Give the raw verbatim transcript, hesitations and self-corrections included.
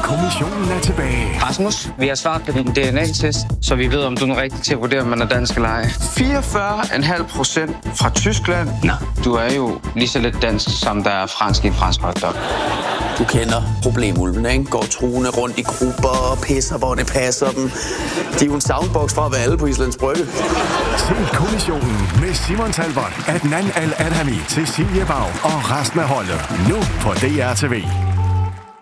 kommissionen er tilbage. Rasmus, vi har svaret på din D N A-test, så vi ved, om du er den rigtige til at vurdere, om man er dansk eller ej. fireogfyrre komma fem procent fra Tyskland. Nå, du er jo lige så lidt dansk, som der er fransk i en fransk hotdog. Du kender problemulvene, ikke? Går truende rundt i grupper og pisser, hvor det passer dem. De er jo en soundbox fra at være alle på Islands Brygge. Se kommissionen med Simon Talbot, Adnan Al-Adhami, Cecilie Bag og resten af holdet. Nu på D R T V.